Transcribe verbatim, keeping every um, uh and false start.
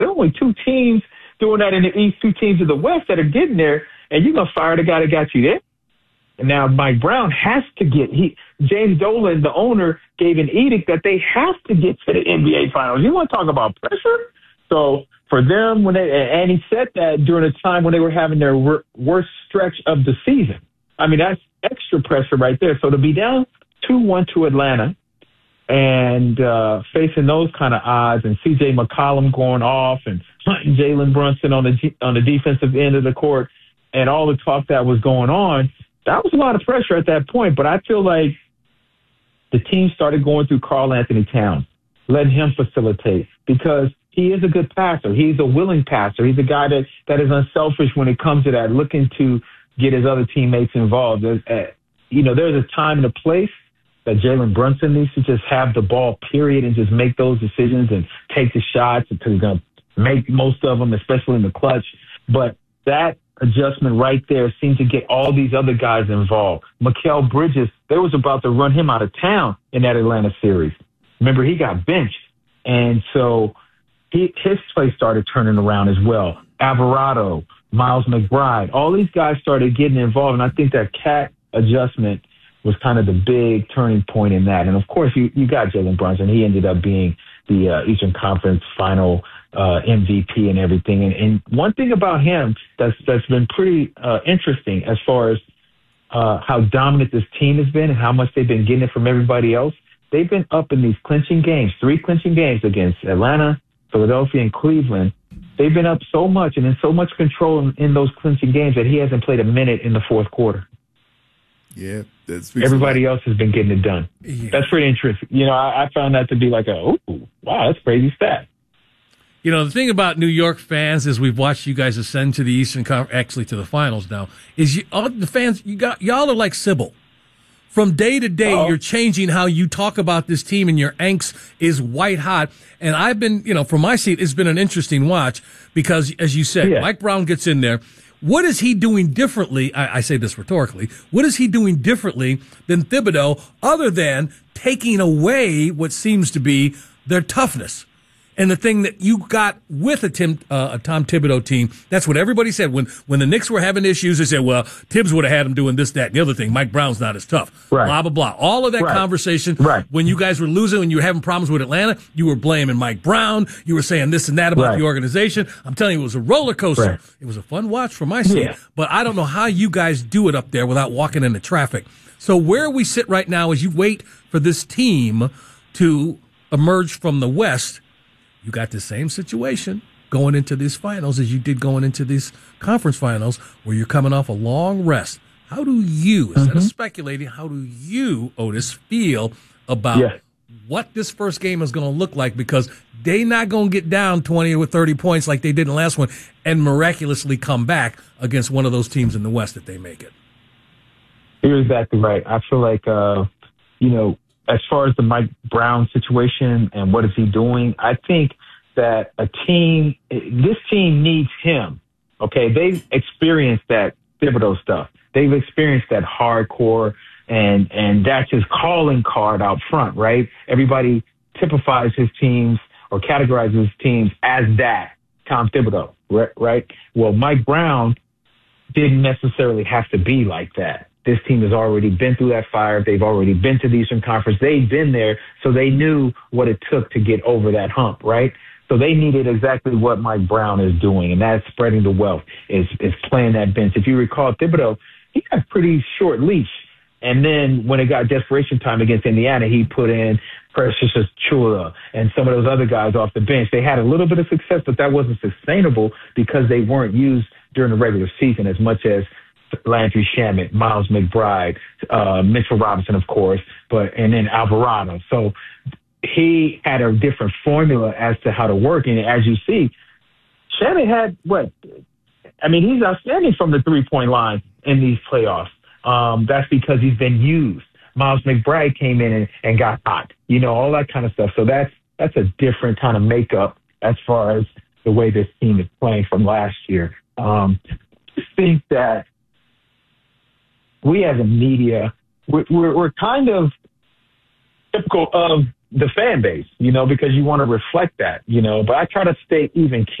There are only two teams doing that in the East, two teams in the West that are getting there, and you're going to fire the guy that got you there? And now Mike Brown has to get he James Dolan, the owner, gave an edict that they have to get to the N B A Finals. You want to talk about pressure? So for them, when they and he said that during a time when they were having their wor- worst stretch of the season. I mean, that's extra pressure right there. So to be down two one to Atlanta and uh, facing those kind of odds, and C J McCollum going off and hunting Jalen Brunson on the G- on the defensive end of the court, and all the talk that was going on, that was a lot of pressure at that point. But I feel like the team started going through Karl Anthony Towns, letting him facilitate, because he is a good passer. He's a willing passer. He's a guy that, that is unselfish when it comes to that, looking to get his other teammates involved. There's, uh, you know, there's a time and a place that Jalen Brunson needs to just have the ball, period, and just make those decisions and take the shots, because he's going to make most of them, especially in the clutch. But that adjustment right there seemed to get all these other guys involved. Mikal Bridges, they was about to run him out of town in that Atlanta series. Remember, he got benched. And so he, his play started turning around as well. Alvarado, Miles McBride, all these guys started getting involved. And I think that cat adjustment was kind of the big turning point in that. And, of course, you, you got Jalen Brunson. He ended up being the uh, Eastern Conference final uh, M V P and everything. And, and one thing about him that's that's been pretty uh, interesting as far as uh, how dominant this team has been and how much they've been getting it from everybody else, they've been up in these clinching games, three clinching games against Atlanta, Philadelphia, and Cleveland. They've been up so much and in so much control in, in those clinching games that he hasn't played a minute in the fourth quarter. Yeah, that's everybody else has been getting it done. Yeah. That's pretty interesting. You know, I, I found that to be like a, oh, wow, that's a crazy stat. You know, the thing about New York fans is we've watched you guys ascend to the Eastern Conference, actually to the finals now, is you, all the fans, you got y'all are like Sybil. From day to day, Uh-oh. You're changing how you talk about this team, and your angst is white hot. And I've been, you know, from my seat, it's been an interesting watch because, as you said, yeah. Mike Brown gets in there. What is he doing differently? I, I say this rhetorically. What is he doing differently than Thibodeau, other than taking away what seems to be their toughness? And the thing that you got with a, Tim, uh, a Tom Thibodeau team, that's what everybody said. When when the Knicks were having issues, they said, well, Tibbs would have had them doing this, that, and the other thing. Mike Brown's not as tough. Right. Blah, blah, blah. All of that right. conversation. Right. When you guys were losing, when you were having problems with Atlanta, you were blaming Mike Brown. You were saying this and that about right. the organization. I'm telling you, it was a roller coaster. Right. It was a fun watch from my seat. Yeah. But I don't know how you guys do it up there without walking into traffic. So where we sit right now as you wait for this team to emerge from the West, you got the same situation going into these finals as you did going into these conference finals, where you're coming off a long rest. How do you, mm-hmm. instead of speculating, how do you, Otis, feel about yeah. what this first game is going to look like? Because they're not going to get down twenty or thirty points like they did in the last one and miraculously come back against one of those teams in the West if they make it. You're exactly right. I feel like, uh, you know, as far as the Mike Brown situation and what is he doing, I think that a team, this team needs him. Okay, they've experienced that Thibodeau stuff. They've experienced that hardcore, and and that's his calling card out front, right? Everybody typifies his teams or categorizes his teams as that, Tom Thibodeau, right? Well, Mike Brown didn't necessarily have to be like that. This team has already been through that fire. They've already been to the Eastern Conference. They've been there, so they knew what it took to get over that hump, right? So they needed exactly what Mike Brown is doing, and that's spreading the wealth, is is playing that bench. If you recall, Thibodeau, he got a pretty short leash. And then when it got desperation time against Indiana, he put in Precious Achiuwa and some of those other guys off the bench. They had a little bit of success, but that wasn't sustainable because they weren't used during the regular season as much as Landry Shamet, Miles McBride, uh, Mitchell Robinson, of course, but and then Alvarado. So he had a different formula as to how to work. And as you see, Shamet had what? I mean, he's outstanding from the three-point line in these playoffs. Um, that's because he's been used. Miles McBride came in and, and got hot, you know, all that kind of stuff. So that's that's a different kind of makeup as far as the way this team is playing from last year. Um, I just think that we as a media, we're, we're, we're kind of typical of the fan base, you know, because you want to reflect that, you know. But I try to stay even